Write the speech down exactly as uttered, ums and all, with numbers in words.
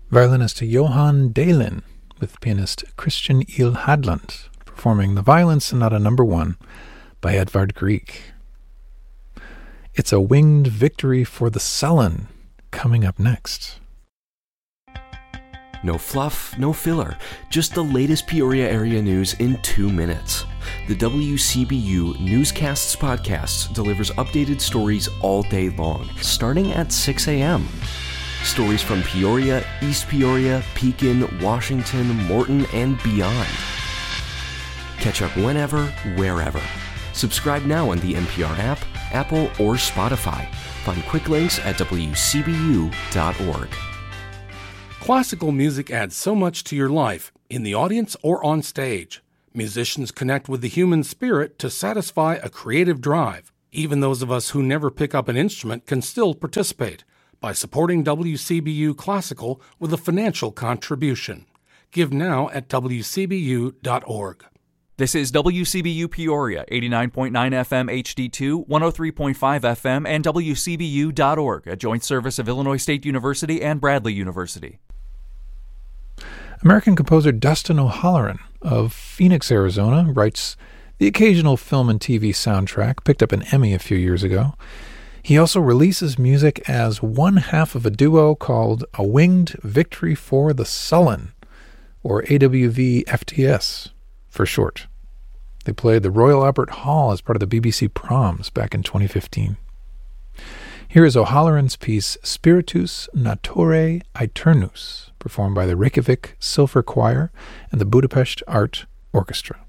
Violinist Johan Dahlin with pianist Christian Il Hadland performing the Violin Sonata Number One by Edvard Grieg. It's a Winged Victory for the Sullen coming up next. No fluff, no filler, just the latest Peoria area news in two minutes. The W C B U Newscasts Podcast delivers updated stories all day long, starting at six a.m. Stories from Peoria, East Peoria, Pekin, Washington, Morton, and beyond. Catch up whenever, wherever. Subscribe now on the N P R app, Apple, or Spotify. Find quick links at w c b u dot org. Classical music adds so much to your life, in the audience or on stage. Musicians connect with the human spirit to satisfy a creative drive. Even those of us who never pick up an instrument can still participate by supporting W C B U Classical with a financial contribution. Give now at w c b u dot org. This is W C B U Peoria, eighty-nine point nine F M H D two, one oh three point five F M, and w c b u dot org, a joint service of Illinois State University and Bradley University. American composer Dustin O'Halloran of Phoenix, Arizona, writes the occasional film and T V soundtrack, picked up an Emmy a few years ago. He also releases music as one half of a duo called A Winged Victory for the Sullen, or A W V F T S for short. They played the Royal Albert Hall as part of the B B C Proms back in twenty fifteen. Here is O'Halloran's piece Spiritus Naturae Aeternus, performed by the Reykjavik Silver Choir and the Budapest Art Orchestra.